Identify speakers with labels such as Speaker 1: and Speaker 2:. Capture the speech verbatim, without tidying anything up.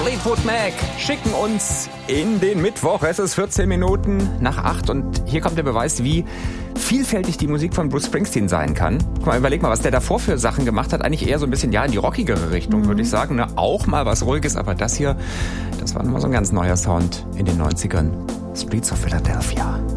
Speaker 1: Fleetwood Mac schicken uns in den Mittwoch. Es ist vierzehn Minuten nach acht und hier kommt der Beweis, wie vielfältig die Musik von Bruce Springsteen sein kann. Guck mal, überleg mal, was der davor für Sachen gemacht hat. Eigentlich eher so ein bisschen, ja, in die rockigere Richtung, mhm. würde ich sagen. Ne? Auch mal was Ruhiges, aber das hier, das war nochmal so ein ganz neuer Sound in den neunzigern. Streets of Philadelphia.